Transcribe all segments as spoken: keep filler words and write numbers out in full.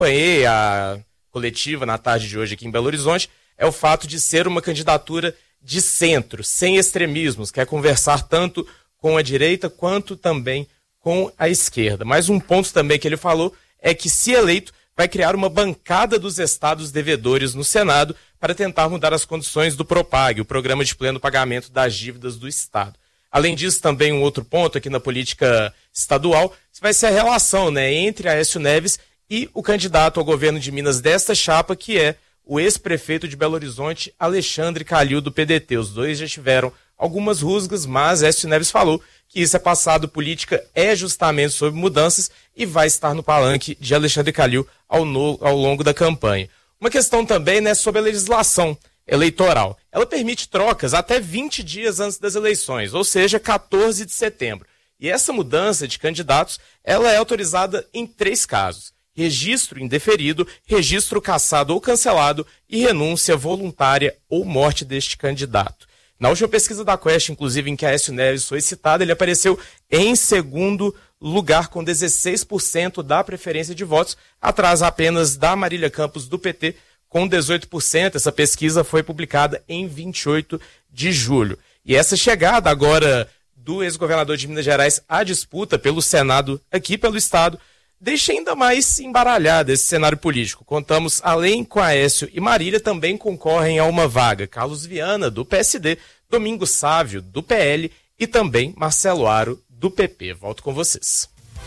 acompanhei a coletiva na tarde de hoje aqui em Belo Horizonte, é o fato de ser uma candidatura de centro, sem extremismos, quer conversar tanto com a direita quanto também com a esquerda. Mas um ponto também que ele falou é que, se eleito, vai criar uma bancada dos estados devedores no Senado para tentar mudar as condições do PROPAG, o Programa de Pleno Pagamento das Dívidas do Estado. Além disso, também um outro ponto aqui na política estadual vai ser a relação, né, entre Aécio Neves e o candidato ao governo de Minas desta chapa, que é o ex-prefeito de Belo Horizonte, Alexandre Calil, do P D T. Os dois já tiveram algumas rusgas, mas Aécio Neves falou que isso é passado, política é justamente sobre mudanças, e vai estar no palanque de Alexandre Calil ao, no, ao longo da campanha. Uma questão também, né, sobre a legislação eleitoral. Ela permite trocas até vinte dias antes das eleições, ou seja, quatorze de setembro. E essa mudança de candidatos, ela é autorizada em três casos: registro indeferido, registro cassado ou cancelado e renúncia voluntária ou morte deste candidato. Na última pesquisa da Quest, inclusive, em que Aécio Neves foi citado, ele apareceu em segundo lugar, com dezesseis por cento da preferência de votos, atrás apenas da Marília Campos, do P T, com dezoito por cento. Essa pesquisa foi publicada em vinte e oito de julho. E essa chegada agora do ex-governador de Minas Gerais à disputa pelo Senado aqui pelo Estado deixa ainda mais embaralhado esse cenário político. Contamos, além com Aécio e Marília, também concorrem a uma vaga Carlos Viana, do P S D, Domingos Sávio, do P L, e também Marcelo Aro, do P P. Volto com vocês.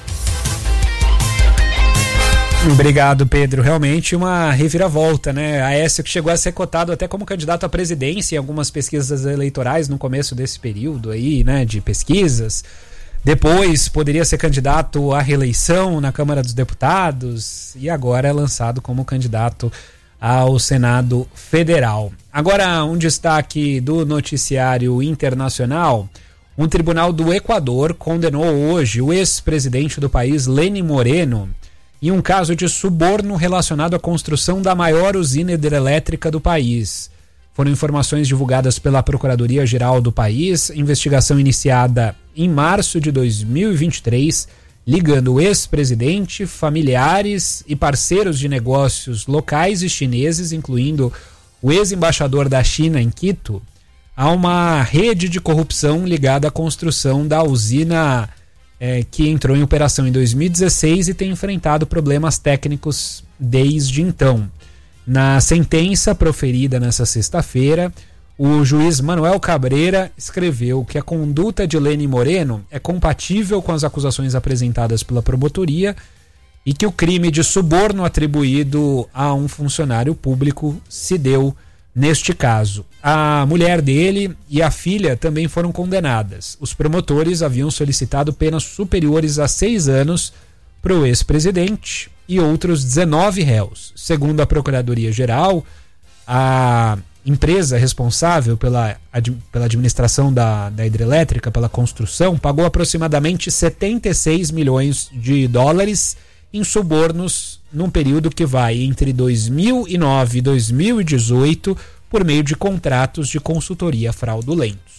Obrigado, Pedro. Realmente uma reviravolta, né? Aécio, que chegou a ser cotado até como candidato à presidência em algumas pesquisas eleitorais no começo desse período aí, né, de pesquisas. Depois poderia ser candidato à reeleição na Câmara dos Deputados e agora é lançado como candidato ao Senado Federal. Agora, um destaque do noticiário internacional: um tribunal do Equador condenou hoje o ex-presidente do país, Lenín Moreno, em um caso de suborno relacionado à construção da maior usina hidrelétrica do país. Foram informações divulgadas pela Procuradoria-Geral do país, investigação iniciada em março de dois mil e vinte e três, ligando o ex-presidente, familiares e parceiros de negócios locais e chineses, incluindo o ex-embaixador da China em Quito, a uma rede de corrupção ligada à construção da usina é, que entrou em operação em dois mil e dezesseis e tem enfrentado problemas técnicos desde então. Na sentença proferida nesta sexta-feira, o juiz Manuel Cabreira escreveu que a conduta de Lenín Moreno é compatível com as acusações apresentadas pela promotoria e que o crime de suborno atribuído a um funcionário público se deu neste caso. A mulher dele e a filha também foram condenadas. Os promotores haviam solicitado penas superiores a seis anos para o ex-presidente e outros dezenove réus. Segundo a Procuradoria-Geral, a empresa responsável pela, ad, pela administração da, da hidrelétrica, pela construção, pagou aproximadamente setenta e seis milhões de dólares em subornos num período que vai entre dois mil e nove e dois mil e dezoito por meio de contratos de consultoria fraudulentos.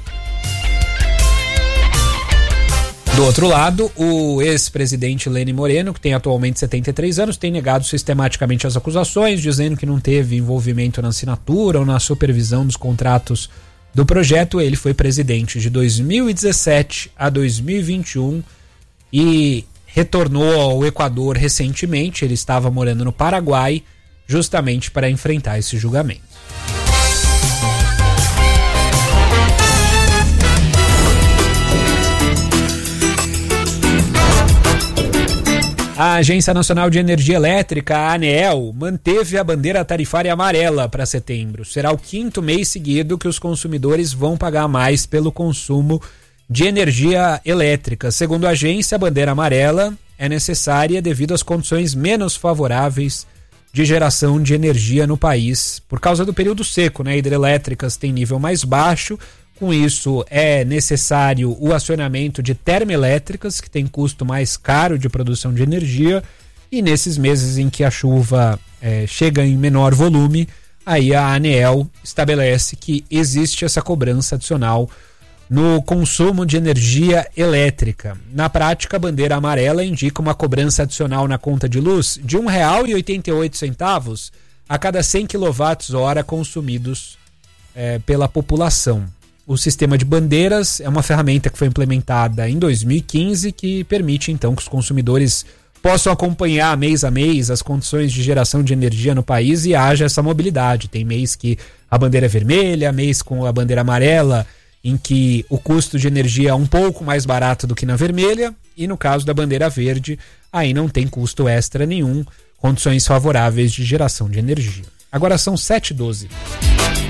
Do outro lado, o ex-presidente Lenín Moreno, que tem atualmente setenta e três anos, tem negado sistematicamente as acusações, dizendo que não teve envolvimento na assinatura ou na supervisão dos contratos do projeto. Ele foi presidente de dois mil e dezessete a dois mil e vinte e um e retornou ao Equador recentemente. Ele estava morando no Paraguai justamente para enfrentar esse julgamento. A Agência Nacional de Energia Elétrica, a ANEEL, manteve a bandeira tarifária amarela para setembro. Será o quinto mês seguido que os consumidores vão pagar mais pelo consumo de energia elétrica. Segundo a agência, a bandeira amarela é necessária devido às condições menos favoráveis de geração de energia no país. Por causa do período seco, né? Hidrelétricas têm nível mais baixo. Com isso, é necessário o acionamento de termoelétricas, que tem custo mais caro de produção de energia, e nesses meses em que a chuva é, chega em menor volume, aí a ANEEL estabelece que existe essa cobrança adicional no consumo de energia elétrica. Na prática, a bandeira amarela indica uma cobrança adicional na conta de luz de um real e oitenta e oito centavos a cada cem quilowatt-hora consumidos é, pela população. O sistema de bandeiras é uma ferramenta que foi implementada em dois mil e quinze que permite então que os consumidores possam acompanhar mês a mês as condições de geração de energia no país e haja essa mobilidade. Tem mês que a bandeira é vermelha, mês com a bandeira amarela, em que o custo de energia é um pouco mais barato do que na vermelha, e no caso da bandeira verde, aí não tem custo extra nenhum, condições favoráveis de geração de energia. Agora são sete e doze.